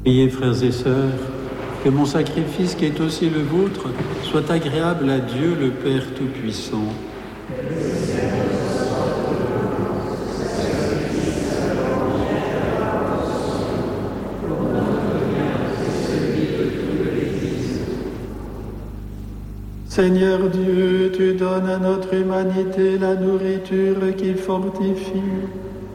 Priez, frères et sœurs, que mon sacrifice, qui est aussi le vôtre, soit agréable à Dieu le Père Tout-Puissant. Seigneur Dieu, tu donnes à notre humanité la nourriture qui fortifie